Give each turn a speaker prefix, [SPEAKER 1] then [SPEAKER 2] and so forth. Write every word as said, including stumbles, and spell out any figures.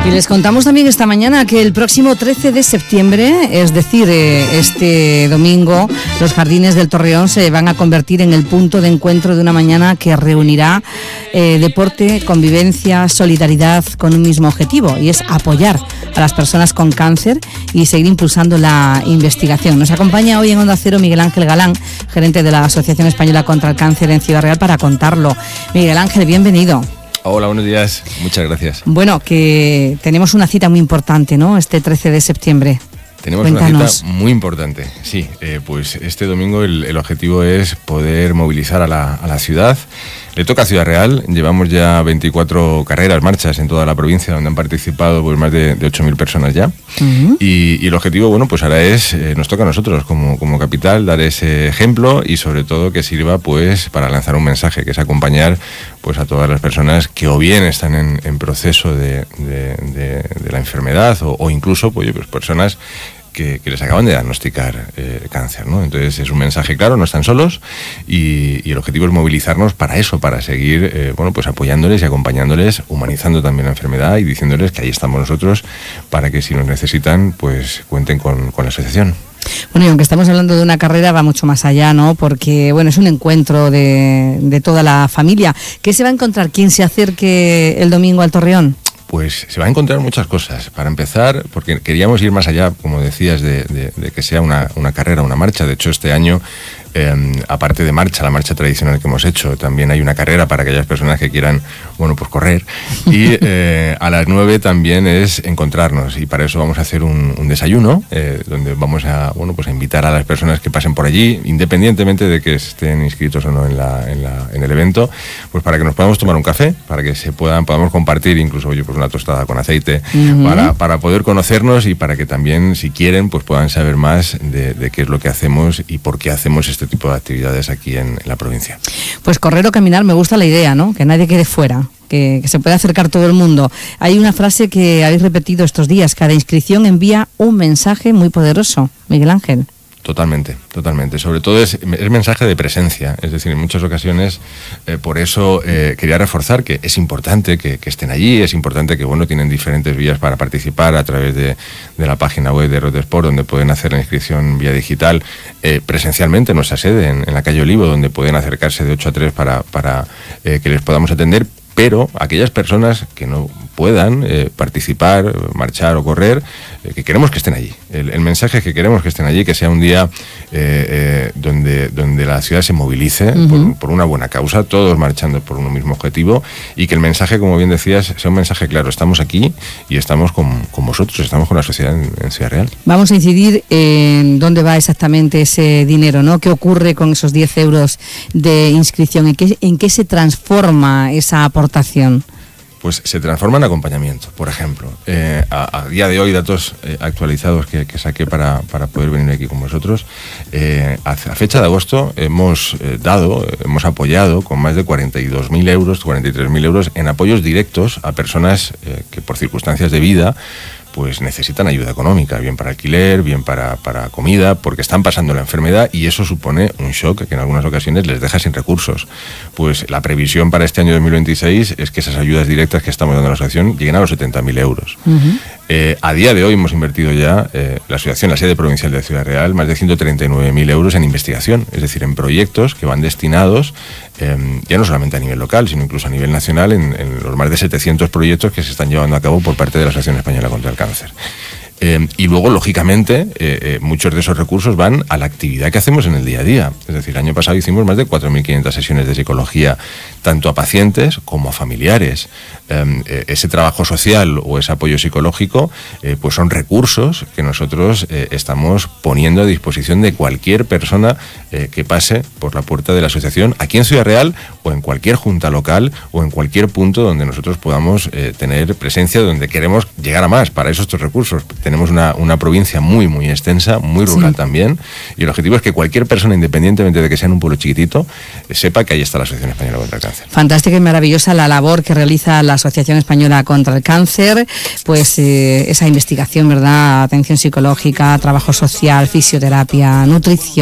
[SPEAKER 1] Y les contamos también esta mañana que el próximo trece de septiembre, es decir, eh, este domingo, los jardines del Torreón se van a convertir en el punto de encuentro de una mañana que reunirá eh, deporte, convivencia, solidaridad con un mismo objetivo, y es apoyar a las personas con cáncer y seguir impulsando la investigación. Nos acompaña hoy en Onda Cero Miguel Ángel Galán, gerente de la Asociación Española contra el Cáncer en Ciudad Real, para contarlo. Miguel Ángel, bienvenido.
[SPEAKER 2] Hola, buenos días. Muchas gracias.
[SPEAKER 1] Bueno, que tenemos una cita muy importante, ¿no? Este trece de septiembre.
[SPEAKER 2] Tenemos
[SPEAKER 1] Cuéntanos.
[SPEAKER 2] Una cita muy importante, sí. Eh, pues este domingo el, el objetivo es poder movilizar a la, a la ciudad. Le toca a Ciudad Real, llevamos ya veinticuatro carreras, marchas en toda la provincia donde han participado pues más de, de ocho mil personas ya. Uh-huh. y, y el objetivo, bueno, pues ahora es, eh, nos toca a nosotros como, como capital dar ese ejemplo y sobre todo que sirva pues para lanzar un mensaje, que es acompañar pues a todas las personas que o bien están en, en proceso de, de, de, de la enfermedad o, o incluso pues, pues personas Que, que les acaban de diagnosticar eh, cáncer, ¿no? Entonces es un mensaje claro, no están solos y, y el objetivo es movilizarnos para eso, para seguir eh, bueno, pues apoyándoles y acompañándoles, humanizando también la enfermedad y diciéndoles que ahí estamos nosotros para que si nos necesitan, pues cuenten con, con la asociación.
[SPEAKER 1] Bueno, y aunque estamos hablando de una carrera, va mucho más allá, ¿no? Porque, bueno, es un encuentro de, de toda la familia. ¿Qué se va a encontrar quien se acerque el domingo al Torreón?
[SPEAKER 2] Pues se va a encontrar muchas cosas. Para empezar, porque queríamos ir más allá, como decías, de, de, de que sea una, una carrera, una marcha. De hecho, este año, eh, aparte de marcha, la marcha tradicional que hemos hecho, también hay una carrera para aquellas personas que quieran, bueno, pues correr. Y eh, a las nueve también es encontrarnos. Y para eso vamos a hacer un, un desayuno, eh, donde vamos a, bueno, pues a invitar a las personas que pasen por allí, independientemente de que estén inscritos o no en, la, en, la, en el evento, pues para que nos podamos tomar un café, para que se puedan, podamos compartir, incluso oye, pues una tostada con aceite, uh-huh. para, para poder conocernos y para que también, si quieren, pues puedan saber más de, de qué es lo que hacemos y por qué hacemos este tipo de actividades aquí en, en la provincia.
[SPEAKER 1] Pues correr o caminar, me gusta la idea, ¿no? Que nadie quede fuera. Que, que se pueda acercar todo el mundo. Hay una frase que habéis repetido estos días: cada inscripción envía un mensaje muy poderoso. Miguel Ángel.
[SPEAKER 2] Totalmente, totalmente. Sobre todo es, es mensaje de presencia, es decir, en muchas ocasiones, eh, por eso eh, quería reforzar que es importante que, que estén allí, es importante que, bueno, tienen diferentes vías para participar a través de, de la página web de Rotesport, donde pueden hacer la inscripción vía digital, eh, presencialmente en nuestra sede, en, en la calle Olivo, donde pueden acercarse de ocho a tres para, para eh, que les podamos atender. Pero aquellas personas que no puedan eh, participar, marchar o correr, eh, que queremos que estén allí. El, el mensaje es que queremos que estén allí, que sea un día eh, eh, donde, donde la ciudad se movilice uh-huh. por, por una buena causa, todos marchando por un mismo objetivo, y que el mensaje, como bien decías, sea un mensaje claro. Estamos aquí y estamos con, con vosotros, estamos con la sociedad en, en Ciudad Real.
[SPEAKER 1] Vamos a incidir en dónde va exactamente ese dinero, ¿no? ¿Qué ocurre con esos diez euros de inscripción? ¿En qué, en qué se transforma esa aportación?
[SPEAKER 2] Pues se transforma en acompañamiento. Por ejemplo, eh, a, a día de hoy, datos eh, actualizados que, que saqué para, para poder venir aquí con vosotros, eh, a, a fecha de agosto hemos eh, dado, hemos apoyado con más de cuarenta y dos mil euros, cuarenta y tres mil euros en apoyos directos a personas eh, que por circunstancias de vida pues necesitan ayuda económica, bien para alquiler, bien para, para comida, porque están pasando la enfermedad y eso supone un shock que en algunas ocasiones les deja sin recursos. Pues la previsión para este año dos mil veintiséis es que esas ayudas directas que estamos dando a la asociación lleguen a los setenta mil euros. Uh-huh. Eh, a día de hoy hemos invertido ya, eh, la asociación, la sede provincial de Ciudad Real, más de ciento treinta y nueve mil euros en investigación, es decir, en proyectos que van destinados, eh, ya no solamente a nivel local, sino incluso a nivel nacional, en, en los más de setecientos proyectos que se están llevando a cabo por parte de la Asociación Española contra el Cáncer. Eh, y luego, lógicamente, eh, eh, muchos de esos recursos van a la actividad que hacemos en el día a día. Es decir, el año pasado hicimos más de cuatro mil quinientas sesiones de psicología, tanto a pacientes como a familiares. Eh, eh, ese trabajo social o ese apoyo psicológico, eh, pues son recursos que nosotros eh, estamos poniendo a disposición de cualquier persona eh, que pase por la puerta de la asociación, aquí en Ciudad Real o en cualquier junta local o en cualquier punto donde nosotros podamos eh, tener presencia, donde queremos llegar a más. Para eso estos recursos. Tenemos una, una provincia muy, muy extensa, muy rural sí. también, y el objetivo es que cualquier persona, independientemente de que sea en un pueblo chiquitito, eh, sepa que ahí está la Asociación Española contra el Cáncer.
[SPEAKER 1] Fantástica y maravillosa la labor que realiza la Asociación Española contra el Cáncer, pues eh, esa investigación, ¿verdad? Atención psicológica, trabajo social, fisioterapia, nutrición.